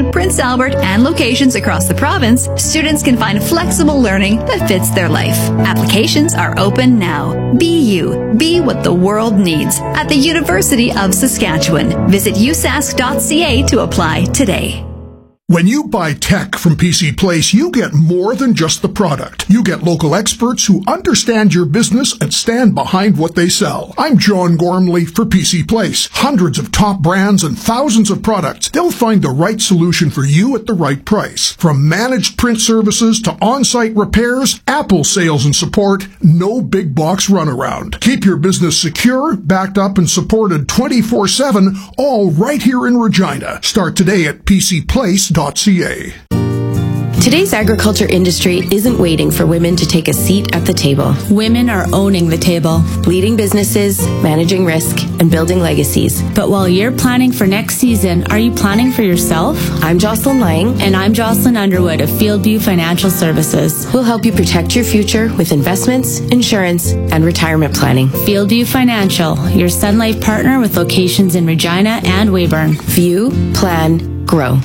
Prince Albert, and locations across the province, students can find flexible learning that fits their life. Applications are open now. Be you. Be what the world needs at the University of Saskatchewan. Visit usask.ca to apply today. When you buy tech from PC Place, you get more than just the product. You get local experts who understand your business and stand behind what they sell. I'm John Gormley for PC Place. Hundreds of top brands and thousands of products. They'll find the right solution for you at the right price. From managed print services to on-site repairs, Apple sales and support, no big box runaround. Keep your business secure, backed up and supported 24/7, all right here in Regina. Start today at PCPlace.ca. Today's agriculture industry isn't waiting for women to take a seat at the table. Women are owning the table, leading businesses, managing risk, and building legacies. But while you're planning for next season, are you planning for yourself? I'm Jocelyn Lang. And I'm Jocelyn Underwood of Fieldview Financial Services. We'll help you protect your future with investments, insurance, and retirement planning. Fieldview Financial, your Sun Life partner with locations in Regina and Weyburn. View, plan, grow.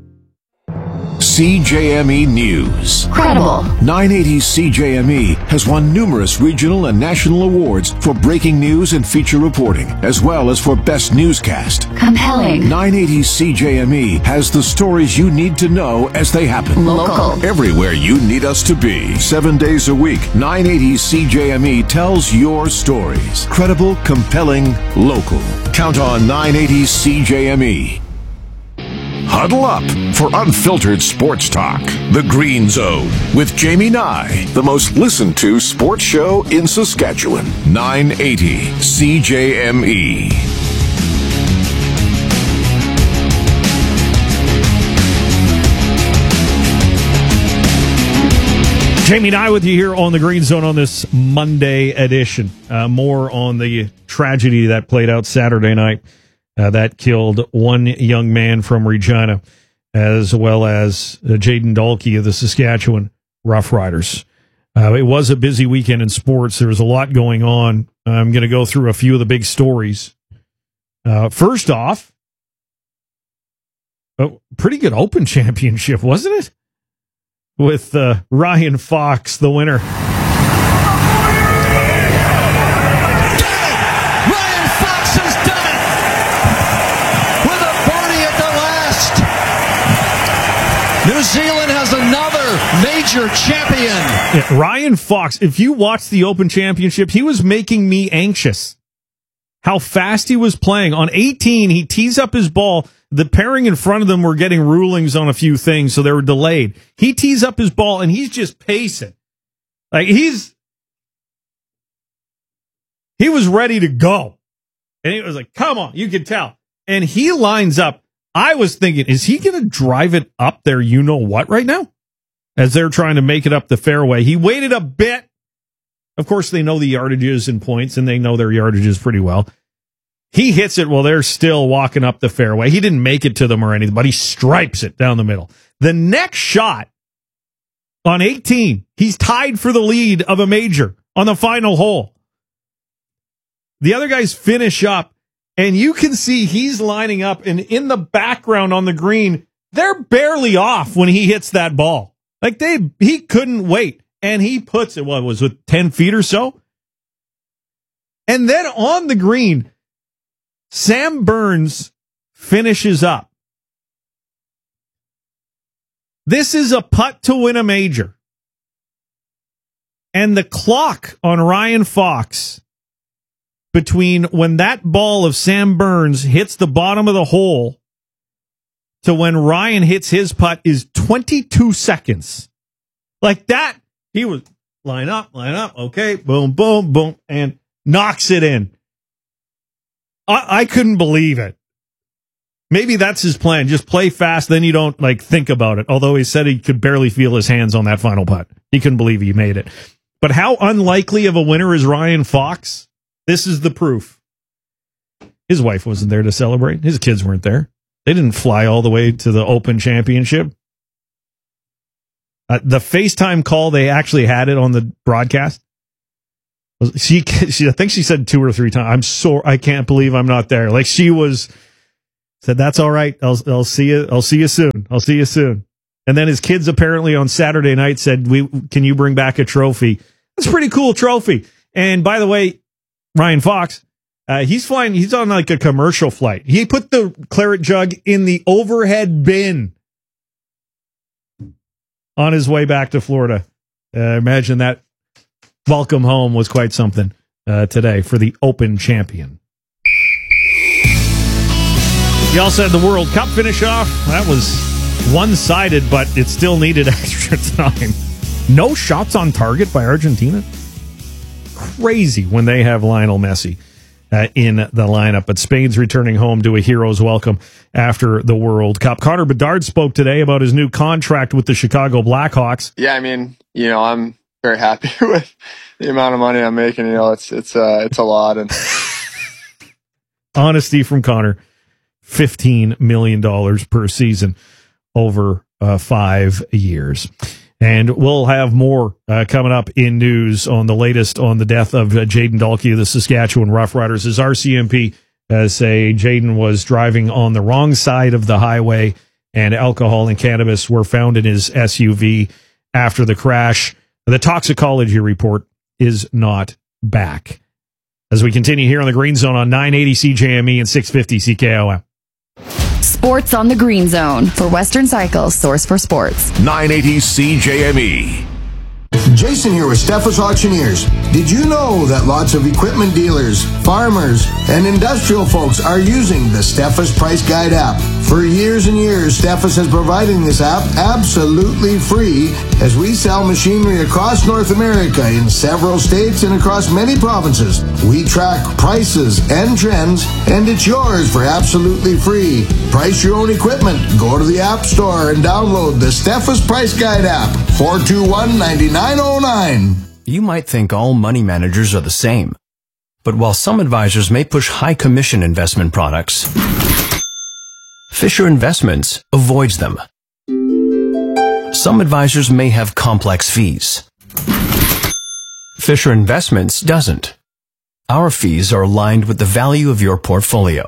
CJME News. Credible. 980 CJME has won numerous regional and national awards for breaking news and feature reporting, as well as for best newscast. Compelling. 980 CJME has the stories you need to know as they happen. Local. Everywhere you need us to be. 7 days a week, 980 CJME tells your stories. Credible, compelling, local. Count on 980 CJME. Huddle up for unfiltered sports talk. The Green Zone with Jamie Nye, the most listened to sports show in Saskatchewan. 980 CJME. Jamie Nye with you here on the Green Zone on this Monday edition. More on the tragedy that played out Saturday night. That killed one young man from Regina, as well as Jaden Dalkey of the Saskatchewan Roughriders. It was a busy weekend in sports. There was a lot going on. I'm going to go through a few of the big stories. First off, a pretty good Open Championship, wasn't it? With Ryan Fox, the winner. New Zealand has another major champion. Yeah, Ryan Fox, if you watch the Open Championship, he was making me anxious. How fast he was playing. On 18, he tees up his ball. The pairing in front of them were getting rulings on a few things, so they were delayed. He tees up his ball, and he's just pacing. Like, he was ready to go. And it was like, come on, you can tell. And he lines up. I was thinking, is he going to drive it up there you-know-what right now? As they're trying to make it up the fairway. He waited a bit. Of course, they know the yardages and points, and they know their yardages pretty well. He hits it while they're still walking up the fairway. He didn't make it to them or anything, but he stripes it down the middle. The next shot, on 18, he's tied for the lead of a major on the final hole. The other guys finish up. And you can see he's lining up, and in the background on the green, they're barely off when he hits that ball. Like he couldn't wait, and he puts it. What was it, 10 feet or so? And then on the green, Sam Burns finishes up. This is a putt to win a major, and the clock on Ryan Fox. Between when that ball of Sam Burns hits the bottom of the hole to when Ryan hits his putt is 22 seconds. Like that, he was line up, okay, boom, boom, boom, and knocks it in. I couldn't believe it. Maybe that's his plan. Just play fast, then you don't think about it. Although he said he could barely feel his hands on that final putt. He couldn't believe he made it. But how unlikely of a winner is Ryan Fox? This is the proof. His wife wasn't there to celebrate. His kids weren't there. They didn't fly all the way to the Open Championship. The FaceTime call, they actually had it on the broadcast. She I think she said 2 or 3 times, I can't believe I'm not there. Like, she was Said, that's all right. I'll see you. I'll see you soon. I'll see you soon. And then his kids apparently on Saturday night said, can you bring back a trophy? That's a pretty cool trophy. And by the way, Ryan Fox, he's flying. He's on like a commercial flight. He put the claret jug in the overhead bin on his way back to Florida. Imagine that welcome home was quite something today for the Open champion. You also had the World Cup finish off. That was one-sided, but it still needed extra time. No shots on target by Argentina. Crazy when they have Lionel Messi in the lineup. But Spain's returning home to a hero's welcome after the World Cup. Connor Bedard spoke today about his new contract with the Chicago Blackhawks. Yeah, I mean, I'm very happy with the amount of money I'm making. It's a lot. And honesty from Connor. $15 million per season over 5 years. And we'll have more coming up in news on the latest on the death of Jayden Dalkey of the Saskatchewan Roughriders. As RCMP say, Jayden was driving on the wrong side of the highway and alcohol and cannabis were found in his SUV after the crash. The toxicology report is not back. As we continue here on the Green Zone on 980 CJME and 650 CKOM. Sports on the Green Zone for Western Cycle's source for sports. 980 CJME. Jason here with Steffes Auctioneers. Did you know that lots of equipment dealers, farmers, and industrial folks are using the Steffes Price Guide app? For years and years, Steffes has provided this app absolutely free as we sell machinery across North America in several states and across many provinces. We track prices and trends, and it's yours for absolutely free. Price your own equipment. Go to the App Store and download the Steffes Price Guide app. 421-9909. You might think all money managers are the same. But while some advisors may push high commission investment products, Fisher Investments avoids them. Some advisors may have complex fees. Fisher Investments doesn't. Our fees are aligned with the value of your portfolio.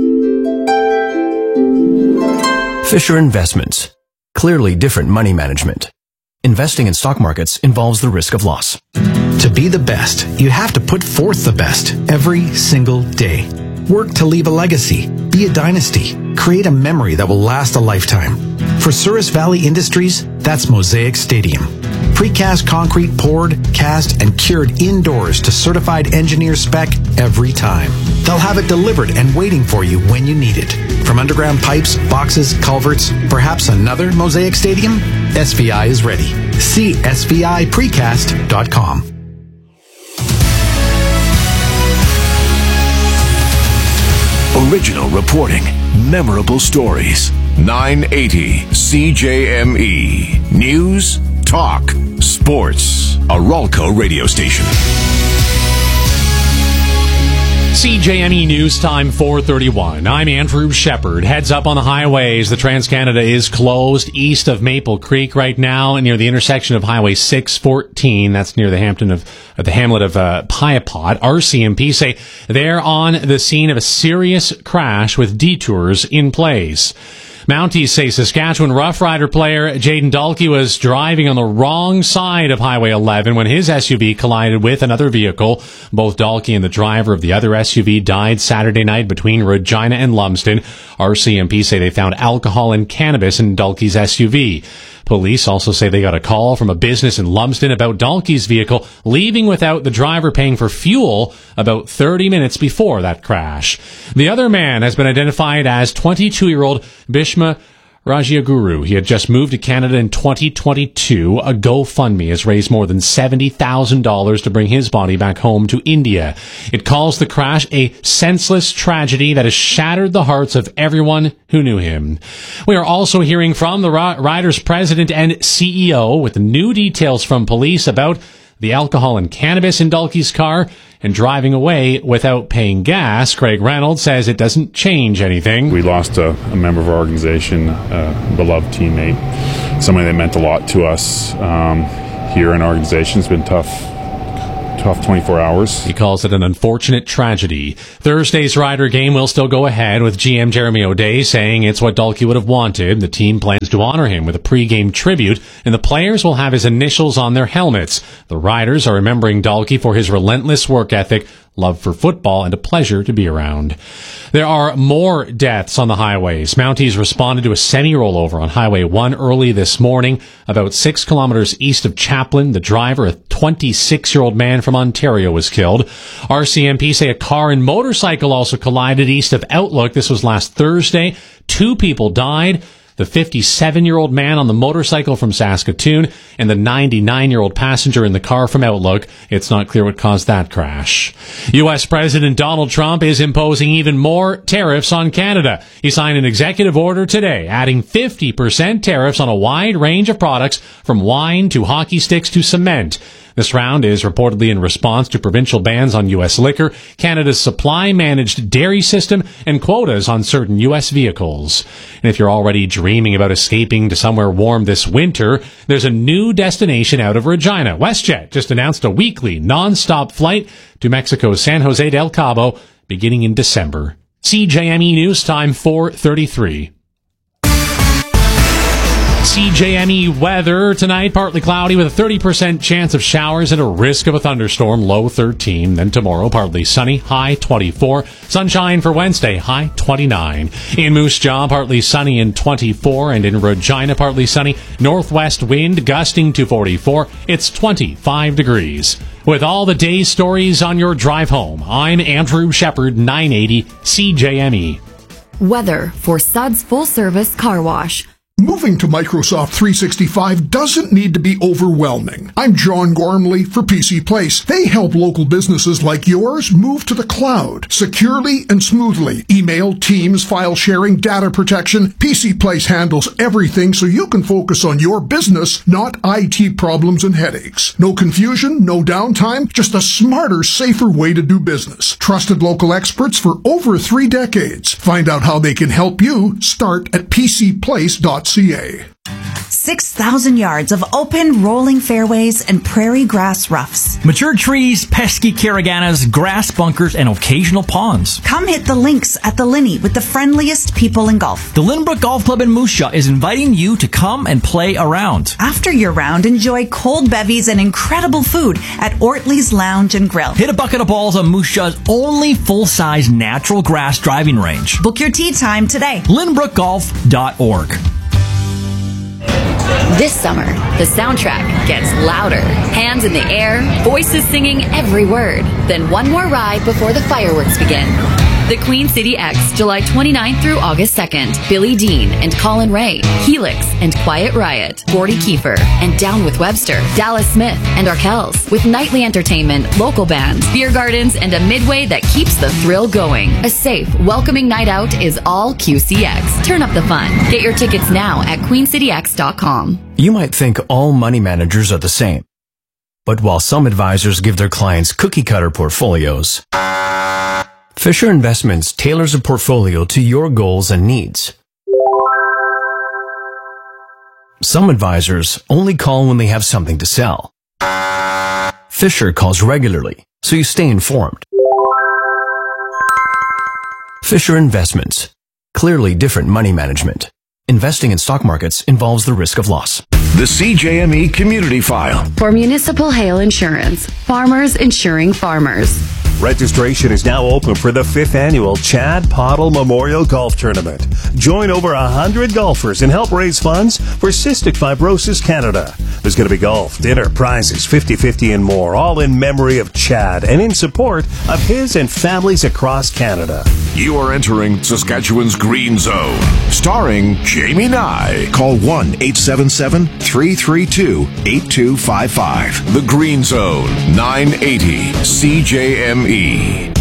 Fisher Investments. Clearly different money management. Investing in stock markets involves the risk of loss. To be the best, you have to put forth the best every single day. Work to leave a legacy, be a dynasty, create a memory that will last a lifetime. For Souris Valley Industries, that's Mosaic Stadium. Precast concrete poured, cast, and cured indoors to certified engineer spec every time. They'll have it delivered and waiting for you when you need it. From underground pipes, boxes, culverts, perhaps another Mosaic Stadium? SVI is ready. See sviprecast.com. Original reporting, memorable stories. 980 CJME. News, talk, sports. A Ralco radio station. CJME News Time 4:31. I'm Andrew Shepard. Heads up on the highways. The Trans-Canada is closed east of Maple Creek right now near the intersection of Highway 614. That's near the hamlet of Piapot. RCMP say they're on the scene of a serious crash with detours in place. Mounties say Saskatchewan Roughrider player Jayden Dalkey was driving on the wrong side of Highway 11 when his SUV collided with another vehicle. Both Dalkey and the driver of the other SUV died Saturday night between Regina and Lumsden. RCMP say they found alcohol and cannabis in Dalkey's SUV. Police also say they got a call from a business in Lumsden about Dalkey's vehicle leaving without the driver paying for fuel about 30 minutes before that crash. The other man has been identified as 22-year-old Bhishma Rajiaguru. He had just moved to Canada in 2022. A GoFundMe has raised more than $70,000 to bring his body back home to India. It calls the crash a senseless tragedy that has shattered the hearts of everyone who knew him. We are also hearing from the Riders president and CEO with new details from police about the alcohol and cannabis in Dalkey's car and driving away without paying gas. Craig Reynolds says it doesn't change anything. We lost a member of our organization, a beloved teammate, somebody that meant a lot to us here in our organization. It's been tough tough 24 hours. He calls it an unfortunate tragedy. Thursday's Rider game will still go ahead, with GM Jeremy O'Day saying it's what Dalkey would have wanted. The team plans to honor him with a pre-game tribute, and the players will have his initials on their helmets. The Riders are remembering Dalkey for his relentless work ethic, love for football, and a pleasure to be around. There are more deaths on the highways. Mounties responded to a semi-rollover on Highway 1 early this morning, about 6 kilometers east of Chaplin. The driver, a 26-year-old man from Ontario, was killed. RCMP say a car and motorcycle also collided east of Outlook. This was last Thursday. 2 people died. The 57-year-old man on the motorcycle from Saskatoon and the 99-year-old passenger in the car from Outlook. It's not clear what caused that crash. U.S. President Donald Trump is imposing even more tariffs on Canada. He signed an executive order today, adding 50% tariffs on a wide range of products, from wine to hockey sticks to cement. This round is reportedly in response to provincial bans on U.S. liquor, Canada's supply-managed dairy system, and quotas on certain U.S. vehicles. And if you're already dreaming about escaping to somewhere warm this winter, there's a new destination out of Regina. WestJet just announced a weekly non-stop flight to Mexico's San Jose del Cabo beginning in December. CJME News Time 4:33. CJME weather tonight, partly cloudy with a 30% chance of showers and a risk of a thunderstorm, low 13. Then tomorrow, partly sunny, high 24. Sunshine for Wednesday, high 29. In Moose Jaw, partly sunny and 24. And in Regina, partly sunny, northwest wind gusting to 44. It's 25 degrees. With all the day's stories on your drive home, I'm Andrew Shepard, 980 CJME. Weather for Suds Full Service Car Wash. Moving to Microsoft 365 doesn't need to be overwhelming. I'm John Gormley for PC Place. They help local businesses like yours move to the cloud securely and smoothly. Email, Teams, file sharing, data protection. PC Place handles everything so you can focus on your business, not IT problems and headaches. No confusion, no downtime, just a smarter, safer way to do business. Trusted local experts for over 3 decades. Find out how they can help you. Start at pcplace.ca. 6,000 yards of open, rolling fairways and prairie grass roughs. Mature trees, pesky caraganas, grass bunkers, and occasional ponds. Come hit the links at the Linney with the friendliest people in golf. The Lynbrook Golf Club in Moose Jaw is inviting you to come and play around. After your round, enjoy cold bevies and incredible food at Ortley's Lounge and Grill. Hit a bucket of balls on Moose Jaw's only full-size natural grass driving range. Book your tee time today. LynbrookGolf.org. This summer, the soundtrack gets louder. Hands in the air, voices singing every word. Then one more ride before the fireworks begin. The Queen City X, July 29th through August 2nd. Billy Dean and Colin Ray, Helix and Quiet Riot, Gordy Kiefer and Down with Webster, Dallas Smith and Arkells, with nightly entertainment, local bands, beer gardens, and a midway that keeps the thrill going. A safe, welcoming night out is all QCX. Turn up the fun. Get your tickets now at queencityx.com. You might think all money managers are the same. But while some advisors give their clients cookie-cutter portfolios, Fisher Investments tailors a portfolio to your goals and needs. Some advisors only call when they have something to sell. Fisher calls regularly, so you stay informed. Fisher Investments. Clearly different money management. Investing in stock markets involves the risk of loss. The CJME Community File. For Municipal Hail Insurance, farmers insuring farmers. Registration is now open for the 5th annual Chad Pottle Memorial Golf Tournament. Join over 100 golfers and help raise funds for Cystic Fibrosis Canada. There's going to be golf, dinner, prizes, 50-50 and more, all in memory of Chad and in support of his and families across Canada. You are entering Saskatchewan's Green Zone, starring Jamie Nye. Call 1-877-332-8255. The Green Zone, 980 CJME.